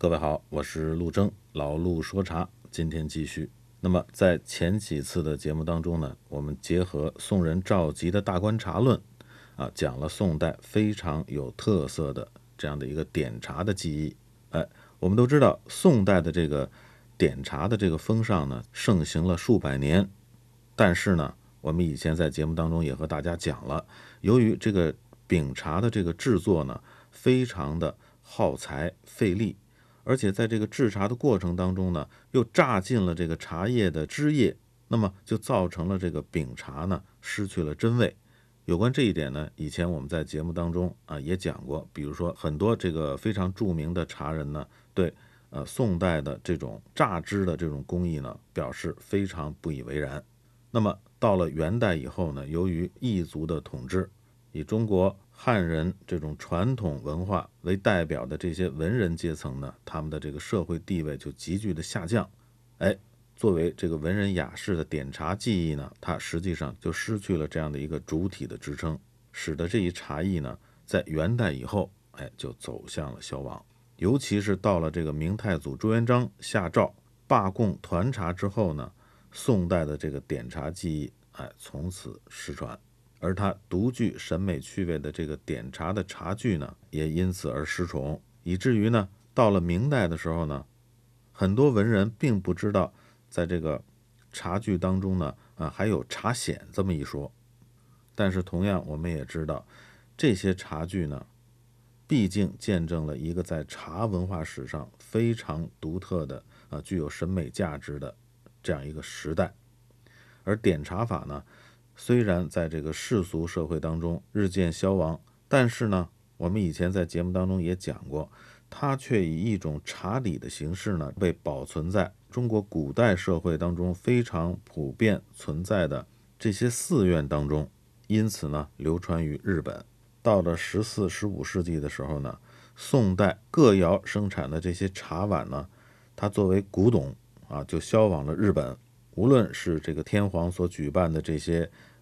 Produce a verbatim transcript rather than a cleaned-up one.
各位好，我是陆征，老陆说茶，今天继续。那么在前几次的节目当中呢，我们结合宋人赵佶的《大观茶论》啊，讲了宋代非常有特色的这样的一个点茶的技艺。哎，我们都知道宋代的这个点茶的这个风尚呢，盛行了数百年，但是呢，我们以前在节目当中也和大家讲了，由于这个饼茶的这个制作呢，非常的耗材费力，而且在这个制茶的过程当中呢，又榨尽了这个茶叶的汁液，那么就造成了这个饼茶呢失去了真味。有关这一点呢，以前我们在节目当中啊也讲过，比如说很多这个非常著名的茶人呢，对呃宋代的这种榨汁的这种工艺呢，表示非常不以为然。那么到了元代以后呢，由于异族的统治，以中国汉人这种传统文化为代表的这些文人阶层呢，他们的这个社会地位就急剧的下降。哎，作为这个文人雅士的点茶技艺呢，它实际上就失去了这样的一个主体的支撑，使得这一茶艺呢，在元代以后，哎，就走向了消亡。尤其是到了这个明太祖朱元璋下诏罢供团茶之后呢，宋代的这个点茶技艺，哎，从此失传。而它独具审美趣味的这个点茶的茶具呢，也因此而失宠，以至于呢，到了明代的时候呢，很多文人并不知道，在这个茶具当中呢，啊，还有茶筅这么一说。但是同样，我们也知道，这些茶具呢，毕竟见证了一个在茶文化史上非常独特的啊，具有审美价值的这样一个时代。而点茶法呢，虽然在这个世俗社会当中日渐消亡，但是呢，我们以前在节目当中也讲过，它却以一种茶礼的形式呢，被保存在中国古代社会当中非常普遍存在的这些寺院当中，因此呢，流传于日本。到了十四、十五世纪的时候呢，宋代各窑生产的这些茶碗呢，它作为古董啊，就销往了日本。无论是这个天皇所举办的这些